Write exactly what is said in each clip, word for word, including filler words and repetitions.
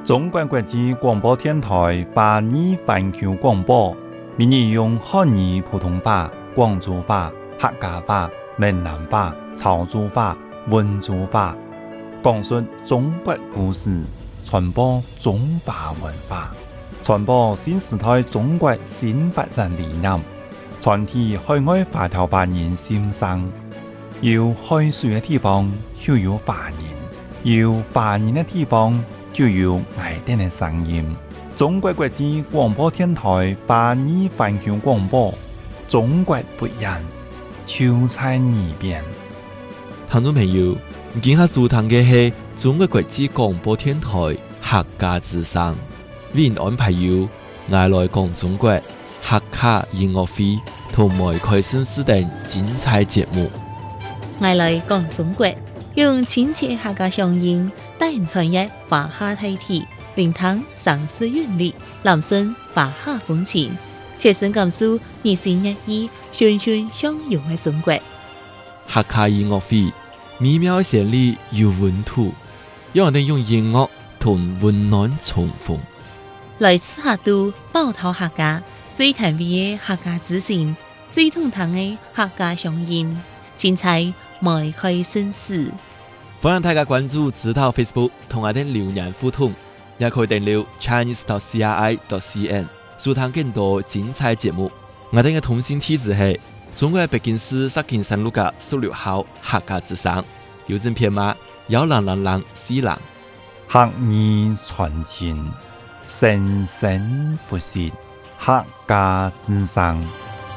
中国国际广播电台华语环球广播，每日用汉语普通话、广州话、客家话、闽南话、潮州话、温州话，讲述中国故事，传播中华文化，传播新时代中国新发展理念，传递海外华侨华人心声。有海水的地方就有华人，有华人的地方就有爱丁的声音。中国国际广播电台华语环球广播，中国不一样，就在耳边。 听众朋友，今下收听的是中国国际广播电台客家之声，为您安排有爱来讲中国客家音乐会同埋开盛事等精彩节目。 爱来讲中国，用亲切客家乡音带人传阅华夏大体，聆听城市韵律，揽声华夏风情，切身感受日新月异、循循相融的中国。 客家音乐会美妙旋律有温度，让我哋用音乐同温暖重逢。 来自客都包头客家最甜美的客家之声，最通透的客家乡音，精彩迈开盛事。 欢迎大家关注指导 Facebook 同我哋留言互动，也可以订阅 Chinese dot C R I dot C N 收聽更多精彩節目。我哋嘅通信地址係中國北京市石景山路嘅十六號客家之聲，郵政編碼幺零零零四零。 客語傳情，生生不息，客家之聲。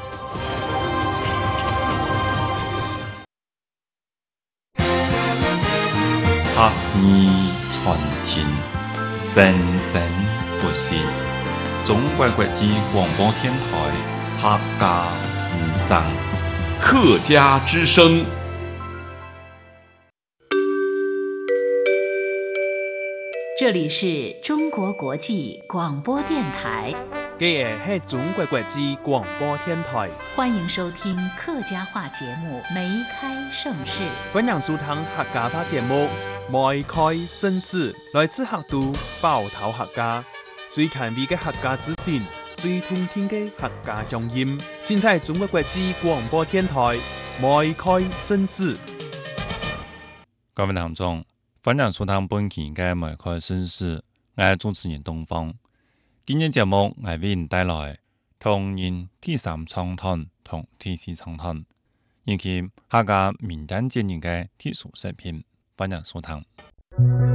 客語傳情，生生不息。中國國際廣播電台客家之聲。 客家之聲。 这里是中国国际广播电台， 这是中国国际广播电台， 欢迎收听客家话节目《梅开盛世》。 欢迎收听客家话节目《梅开盛世》，来自客都包头客家，最近味嘅客家之声，最通天嘅客家乡音，现在中国国际广播电台《梅开盛世》。 各位聽眾，歡迎收聽本期嘅《梅開盛世》，我係主持人東方。今日節目我為您帶來同人第三長談同第四長談，以及客家民間節日嘅特殊視頻，歡迎收聽。